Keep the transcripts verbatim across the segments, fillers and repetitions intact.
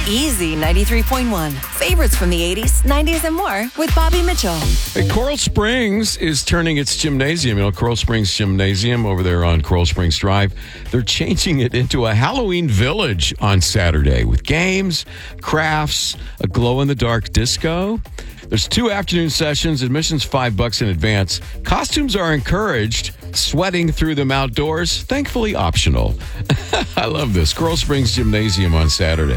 Easy ninety-three point one. Favorites from the eighties, nineties, and more with Bobby Mitchell. Hey, Coral Springs is turning its gymnasium, you know, Coral Springs Gymnasium over there on Coral Springs Drive. They're changing it into a Halloween village on Saturday with games, crafts, a glow-in-the-dark disco. There's two afternoon sessions, admissions five bucks in advance. Costumes are encouraged. Sweating through them outdoors, thankfully optional. I love this. Coral Springs Gymnasium on Saturday.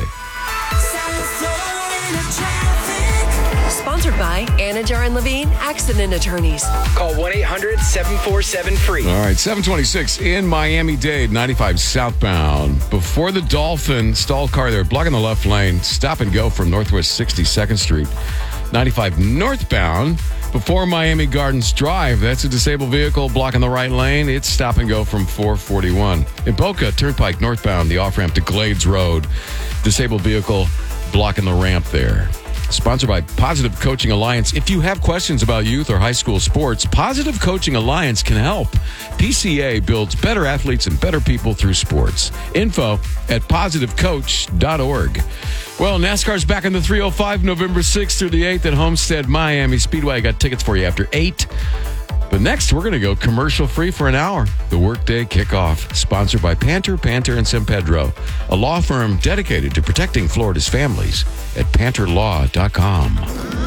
Sponsored by Anajar and Levine Accident Attorneys. Call one eight hundred seven four seven free. All right, seven twenty-six in Miami-Dade, ninety-five southbound. Before the Dolphin stalled car there, blocking the left lane. Stop and go from Northwest sixty-second Street. ninety-five northbound. Before Miami Gardens Drive, that's a disabled vehicle blocking the right lane. It's stop and go from four forty-one. In Boca, Turnpike northbound, the off-ramp to Glades Road. Disabled vehicle blocking the ramp there. Sponsored by Positive Coaching Alliance. If you have questions about youth or high school sports, Positive Coaching Alliance can help. P C A builds better athletes and better people through sports. Info at positive coach dot org. Well, NASCAR's back in the three oh five November sixth through the eighth at Homestead Miami Speedway. I got tickets for you after eight. But next, we're going to go commercial-free for an hour. The Workday Kickoff, sponsored by Panther, Panther, and San Pedro, a law firm dedicated to protecting Florida's families at panther law dot com.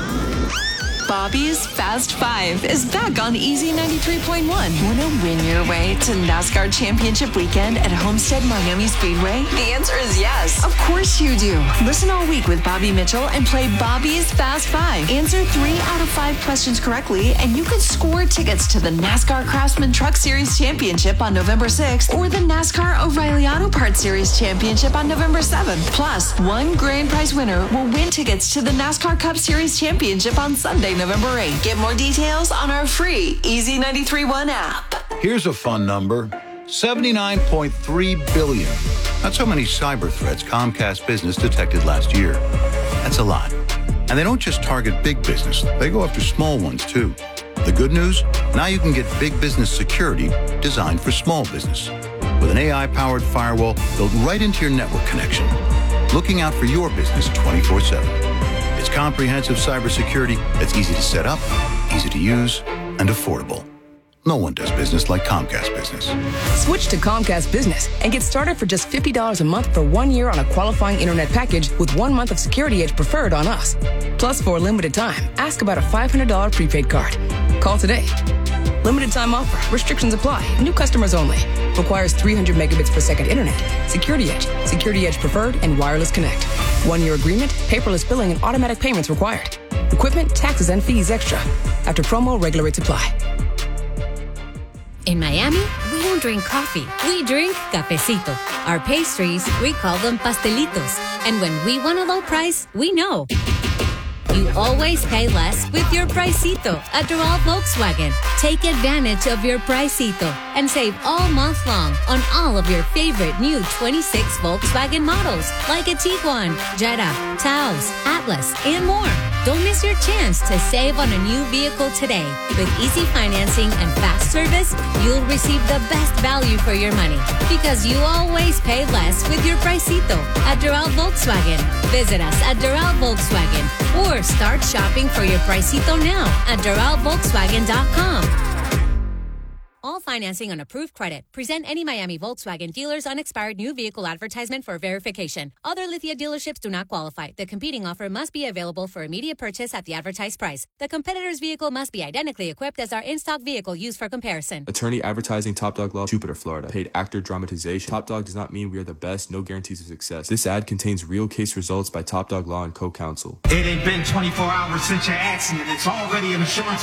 Bobby's Fast Five is back on Easy ninety-three point one. Want to win your way to NASCAR Championship Weekend at Homestead Miami Speedway? The answer is yes. Of course you do. Listen all week with Bobby Mitchell and play Bobby's Fast Five. Answer three out of five questions correctly, and you could score tickets to the NASCAR Craftsman Truck Series Championship on November sixth or the NASCAR O'Reilly Auto Parts Series Championship on November seventh. Plus, one grand prize winner will win tickets to the NASCAR Cup Series Championship on Sunday, November eighth. Get more details on our free Easy ninety-three point one app. Here's a fun number. seventy-nine point three billion. That's how many cyber threats Comcast Business detected last year. That's a lot. And they don't just target big business. They go after small ones, too. The good news? Now you can get big business security designed for small business. With an A I-powered firewall built right into your network connection. Looking out for your business twenty-four seven. It's comprehensive cybersecurity that's easy to set up, easy to use, and affordable. No one does business like Comcast Business. Switch to Comcast Business and get started for just fifty dollars a month for one year on a qualifying internet package with one month of Security Edge preferred on us. Plus, for a limited time, ask about a five hundred dollars prepaid card. Call today. Limited time offer. Restrictions apply. New customers only. Requires three hundred megabits per second internet. Security Edge. Security Edge preferred and wireless connect. One-year agreement, paperless billing, and automatic payments required. Equipment, taxes, and fees extra. After promo, regular rates apply. In Miami, we don't drink coffee. We drink cafecito. Our pastries, we call them pastelitos. And when we want a low price, we know. You always pay less with your Pricito at Doral Volkswagen. Take advantage of your Pricito and save all month long on all of your favorite new twenty-six Volkswagen models like a Tiguan, Jetta, Taos, Atlas, and more. Don't miss your chance to save on a new vehicle today. With easy financing and fast service, you'll receive the best value for your money because you always pay less with your Pricito at Doral Volkswagen. Visit us at Doral Volkswagen or start shopping for your Pricito now at doral volkswagen dot com. All financing on approved credit. Present any Miami Volkswagen dealer's unexpired new vehicle advertisement for verification. Other Lithia dealerships do not qualify. The competing offer must be available for immediate purchase at the advertised price. The competitor's vehicle must be identically equipped as our in-stock vehicle used for comparison. Attorney advertising Top Dog Law, Jupiter, Florida. Paid actor dramatization. Top Dog does not mean we are the best. No guarantees of success. This ad contains real case results by Top Dog Law and co-counsel. It ain't been twenty-four hours since your accident. It's already an insurance